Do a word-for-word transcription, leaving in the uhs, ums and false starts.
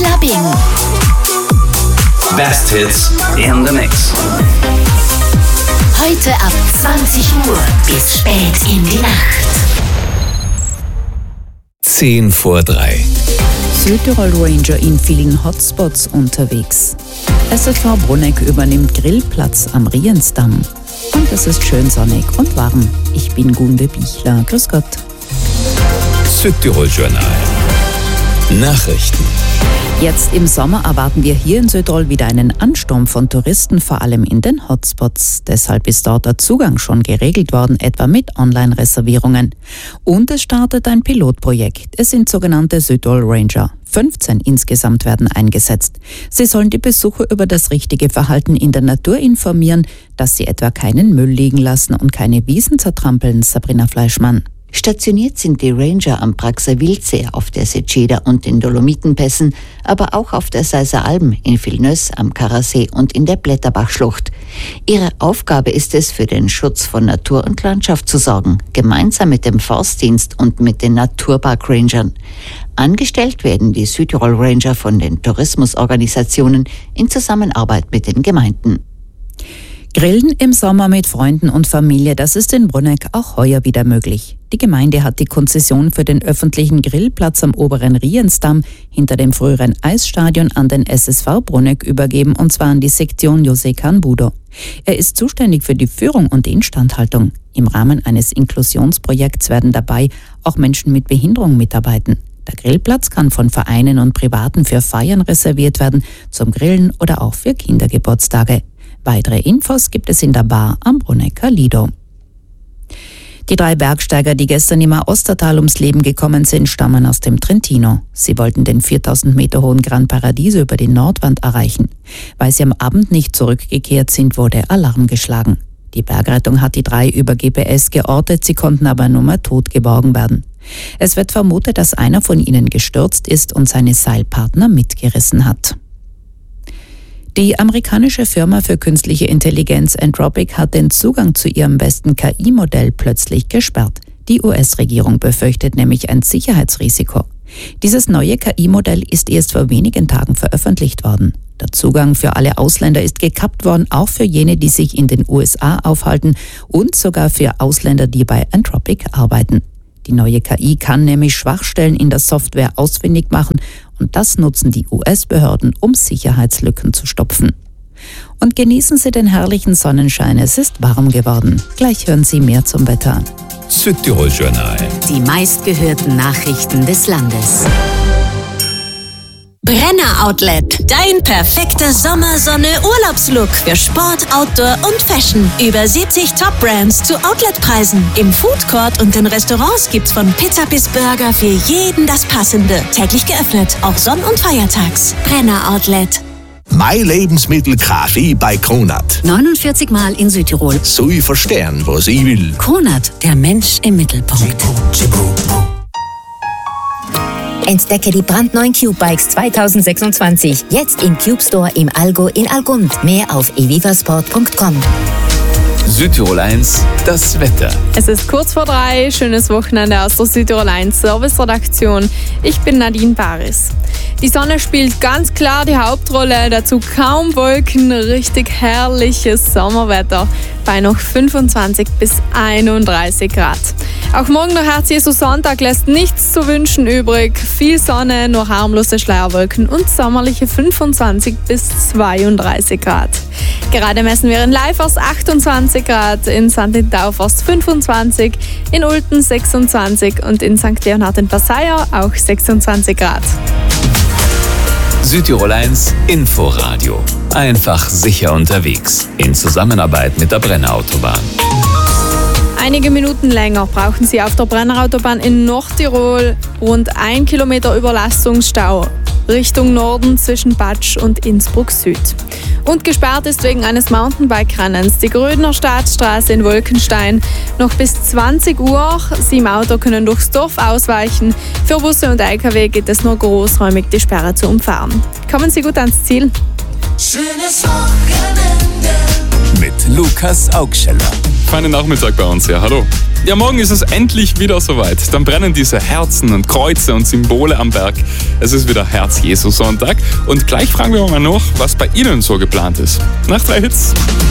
Clubbing. Best Hits in the Mix. Heute ab zwanzig Uhr bis spät in die Nacht. zehn vor drei. Südtirol Ranger in vielen Hotspots unterwegs. S S V Bruneck übernimmt Grillplatz am Riensdamm. Und es ist schön sonnig und warm. Ich bin Gunde Bichler. Grüß Gott. Südtirol Journal. Nachrichten. Jetzt im Sommer erwarten wir hier in Südtirol wieder einen Ansturm von Touristen, vor allem in den Hotspots. Deshalb ist dort der Zugang schon geregelt worden, etwa mit Online-Reservierungen. Und es startet ein Pilotprojekt. Es sind sogenannte Südtirol Ranger. fünfzehn insgesamt werden eingesetzt. Sie sollen die Besucher über das richtige Verhalten in der Natur informieren, dass sie etwa keinen Müll liegen lassen und keine Wiesen zertrampeln. Sabrina Fleischmann. Stationiert sind die Ranger am Praxer Wildsee, auf der Seceda und den Dolomitenpässen, aber auch auf der Seiser Alm, in Villeneuve am Karasee und in der Blätterbachschlucht. Ihre Aufgabe ist es, für den Schutz von Natur und Landschaft zu sorgen, gemeinsam mit dem Forstdienst und mit den Naturpark-Rangern. Angestellt werden die Südtirol Ranger von den Tourismusorganisationen in Zusammenarbeit mit den Gemeinden. Grillen im Sommer mit Freunden und Familie, das ist in Bruneck auch heuer wieder möglich. Die Gemeinde hat die Konzession für den öffentlichen Grillplatz am oberen Riensdamm hinter dem früheren Eisstadion an den S S V Bruneck übergeben, und zwar an die Sektion José Canbudo. Er ist zuständig für die Führung und die Instandhaltung. Im Rahmen eines Inklusionsprojekts werden dabei auch Menschen mit Behinderung mitarbeiten. Der Grillplatz kann von Vereinen und Privaten für Feiern reserviert werden, zum Grillen oder auch für Kindergeburtstage. Weitere Infos gibt es in der Bar am Brunecker Lido. Die drei Bergsteiger, die gestern im Aostatal ums Leben gekommen sind, stammen aus dem Trentino. Sie wollten den viertausend Meter hohen Gran Paradiso über die Nordwand erreichen. Weil sie am Abend nicht zurückgekehrt sind, wurde Alarm geschlagen. Die Bergrettung hat die drei über G P S geortet, sie konnten aber nur mal tot geborgen werden. Es wird vermutet, dass einer von ihnen gestürzt ist und seine Seilpartner mitgerissen hat. Die amerikanische Firma für künstliche Intelligenz Anthropic hat den Zugang zu ihrem besten K I-Modell plötzlich gesperrt. Die U S-Regierung befürchtet nämlich ein Sicherheitsrisiko. Dieses neue K I-Modell ist erst vor wenigen Tagen veröffentlicht worden. Der Zugang für alle Ausländer ist gekappt worden, auch für jene, die sich in den U S A aufhalten und sogar für Ausländer, die bei Anthropic arbeiten. Die neue K I kann nämlich Schwachstellen in der Software ausfindig machen, und das nutzen die U S-Behörden, um Sicherheitslücken zu stopfen. Und genießen Sie den herrlichen Sonnenschein, es ist warm geworden. Gleich hören Sie mehr zum Wetter. Südtirol Journal. Die meistgehörten Nachrichten des Landes. Brenner Outlet. Dein perfekter Sommersonne-Urlaubslook für Sport, Outdoor und Fashion. Über siebzig Top-Brands zu Outletpreisen. Im Foodcourt und in Restaurants gibt's von Pizza bis Burger für jeden das Passende. Täglich geöffnet, auch sonn- und feiertags. Brenner Outlet. Mein Lebensmittel Kaffee bei Kronat. neunundvierzig Mal in Südtirol. So ich verstehen, was ich will. Kronat, der Mensch im Mittelpunkt. Entdecke die brandneuen Cube-Bikes zwanzig sechsundzwanzig. Jetzt im Cube Store im Allgäu in Algund. Mehr auf evivasport punkt com. Südtirol eins, das Wetter. Es ist kurz vor drei, schönes Wochenende aus der Südtirol eins Service-Redaktion. Ich bin Nadine Paris. Die Sonne spielt ganz klar die Hauptrolle, dazu kaum Wolken, richtig herrliches Sommerwetter bei noch fünfundzwanzig bis einunddreißig Grad. Auch morgen der Herz-Jesu-Sonntag lässt nichts zu wünschen übrig. Viel Sonne, nur harmlose Schleierwolken und sommerliche fünfundzwanzig bis zweiunddreißig Grad. Gerade messen wir in Leifers achtundzwanzig Grad, in Sankt Taufers fünfundzwanzig, in Ulten sechsundzwanzig und in Sankt Leonhard in Passeier auch sechsundzwanzig Grad. Südtirol eins Inforadio. Einfach sicher unterwegs. In Zusammenarbeit mit der Brennerautobahn. Einige Minuten länger brauchen Sie auf der Brennerautobahn in Nordtirol. Rund ein Kilometer Überlastungsstau Richtung Norden zwischen Batsch und Innsbruck Süd. Und gesperrt ist wegen eines Mountainbike-Rennens die Grödner Staatsstraße in Wolkenstein. Noch bis zwanzig Uhr. Sie im Auto können durchs Dorf ausweichen. Für Busse und L K W geht es nur großräumig, die Sperre zu umfahren. Kommen Sie gut ans Ziel. Schönes Wochenende mit Lukas Augscheller. feinen Nachmittag bei uns, ja, hallo. Ja, morgen ist es endlich wieder soweit. Dann brennen diese Herzen und Kreuze und Symbole am Berg. Es ist wieder Herz-Jesu-Sonntag. Und gleich fragen wir mal noch, was bei Ihnen so geplant ist. Nach drei Hits.